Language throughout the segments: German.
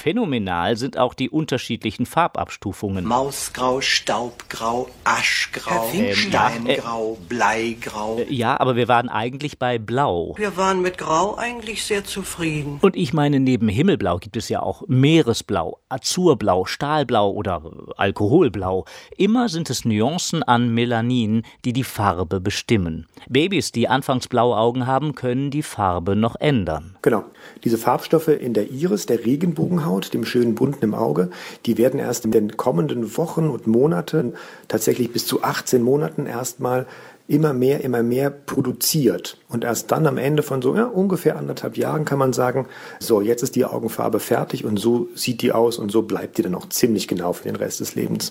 Phänomenal sind auch die unterschiedlichen Farbabstufungen. Mausgrau, Staubgrau, Aschgrau, Steingrau, Bleigrau. Ja, aber wir waren eigentlich bei Blau. Wir waren mit Grau eigentlich sehr zufrieden. Und ich meine, neben Himmelblau gibt es ja auch Meeresblau, Azurblau, Stahlblau oder Alkoholblau. Immer sind es Nuancen an Melanin, die die Farbe bestimmen. Babys, die anfangs blaue Augen haben, können die Farbe noch ändern. Genau. Diese Farbstoffe in der Iris, der Regenbogenhaut, dem schönen bunten im Auge, die werden erst in den kommenden Wochen und Monaten, tatsächlich bis zu 18 Monaten erstmal immer mehr produziert. Und erst dann am Ende von so ungefähr 1,5 Jahren kann man sagen, so, jetzt ist die Augenfarbe fertig und so sieht die aus und so bleibt die dann auch ziemlich genau für den Rest des Lebens.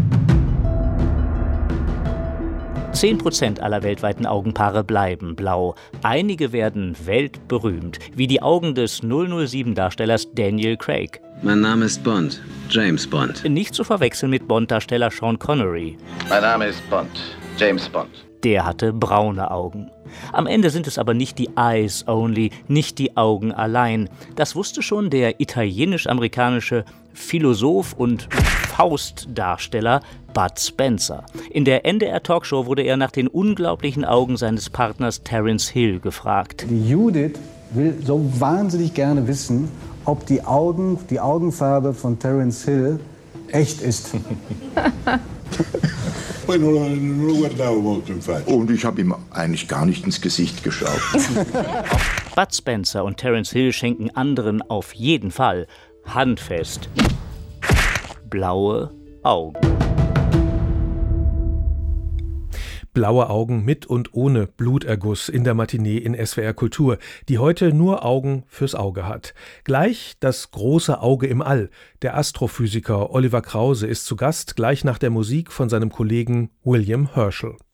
10% aller weltweiten Augenpaare bleiben blau. Einige werden weltberühmt, wie die Augen des 007-Darstellers Daniel Craig. Mein Name ist Bond, James Bond. Nicht zu verwechseln mit Bond-Darsteller Sean Connery. Mein Name ist Bond, James Bond. Der hatte braune Augen. Am Ende sind es aber nicht die Eyes only, nicht die Augen allein. Das wusste schon der italienisch-amerikanische Philosoph und Faustdarsteller Bud Spencer. In der NDR-Talkshow wurde er nach den unglaublichen Augen seines Partners Terence Hill gefragt. Die Judith will so wahnsinnig gerne wissen, ob die Augenfarbe von Terence Hill echt ist. Und ich habe ihm eigentlich gar nicht ins Gesicht geschaut. Bud Spencer und Terence Hill schenken anderen auf jeden Fall handfest blaue Augen. Blaue Augen mit und ohne Bluterguss in der Matinee in SWR Kultur, die heute nur Augen fürs Auge hat. Gleich das große Auge im All. Der Astrophysiker Oliver Krause ist zu Gast, gleich nach der Musik von seinem Kollegen William Herschel.